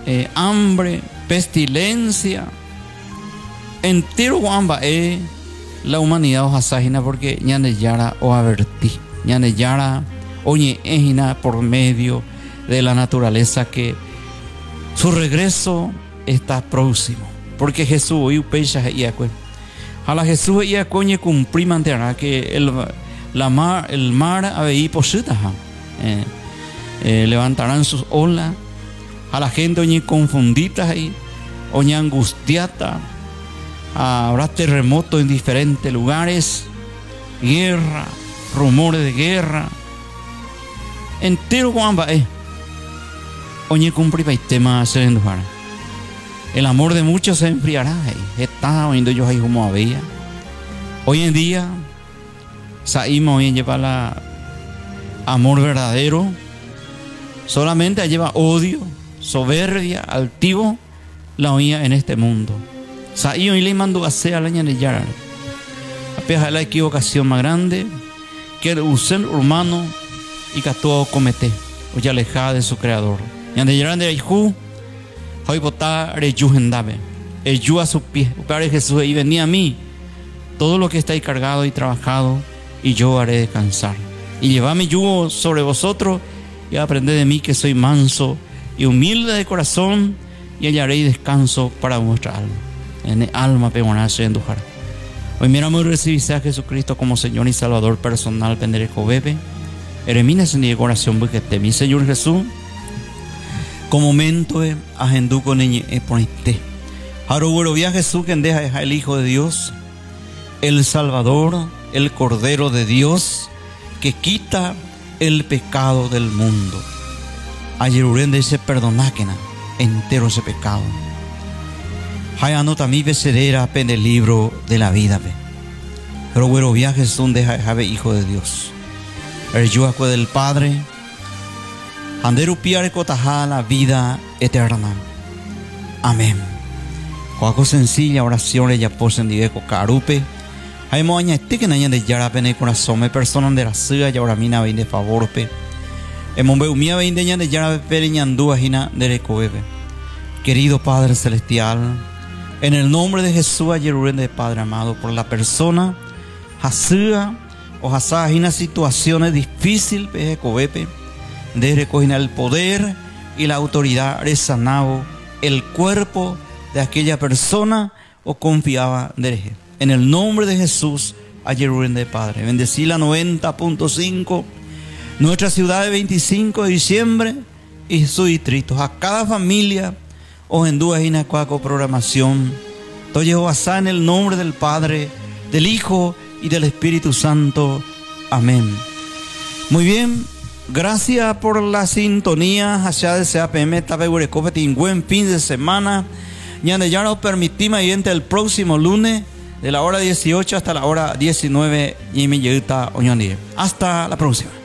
hambre, pestilencia. Entero guamba la humanidad osasajina porque ñane yara o avertí. Ñane yara oye ejina por medio de la naturaleza que su regreso está próximo. Porque Jesús hoy pecha y acue. A la Jesús y acoñe cumplir mantenerá que el mar aveí posita. Levantarán sus olas. A la gente oye confundida ahí, oye angustiata. Habrá terremotos en diferentes lugares, guerra, rumores de guerra. Entero guamba oye cumplir el tema se endujará. El amor de muchos se enfriará. Está oyendo yo ahí como había. Hoy en día, saímos hoy en llevar amor verdadero. Solamente lleva odio, soberbia, altivo, la oía en este mundo. Saímos y le mandó a hacer a la ña de Yara. A pesar de la equivocación más grande, que el usel humano y que todo comete, o ya alejada de su creador. Ña de Yara de Ijú. Hoy votar rejujendabe, yu a su pie, Padre Jesús, y venía a mí todo lo que está ahí cargado y trabajado, y yo haré descansar. Y llevad mi yugo sobre vosotros, y aprended de mí que soy manso y humilde de corazón, y hallaréis descanso para vuestra alma. En el alma pemonace endujar. Hoy miramos y recibís a Jesucristo como Señor y Salvador personal, pendereco bebe. Eremines en mi corazón, porque te mi Señor Jesús. Como momento agendú con ella poniste. Ahora vía Jesús que deja el Hijo de Dios, el Salvador, el Cordero de Dios, que quita el pecado del mundo. Ayer urende dice perdonáquena entero ese pecado. Hay anota mi becerera en el libro de la vida. Pero bueno vía Jesús deja Hijo de Dios. El yo del Padre. Anderu piare cotajá la vida eterna. Amén. Cuaco sencilla oración ella posen diveco carupe. Hay moña que naña de yara pene corazón me persona de la suya y ahora mina vein de favor pe. Emombe umia vein de ña de yara pereñandú ajina de recobebe. Querido Padre Celestial, en el nombre de Jesús ayer de Padre amado por la persona hasúa o hasá ajina situaciones difíciles pe recobepe. De recoger el poder y la autoridad resanado el cuerpo de aquella persona o confiaba de en el nombre de Jesús ayer de Padre bendecí la 90.5 nuestra ciudad de 25 de diciembre y su distrito a cada familia o en duda y cuaco programación todo basado en el nombre del Padre del Hijo y del Espíritu Santo. Amén. Muy bien. Gracias por la sintonía. Hacia de CAPM, un buen fin de semana. Ya nos permitimos el próximo lunes de la hora 18 hasta la hora 19 y me llega. Hasta la próxima.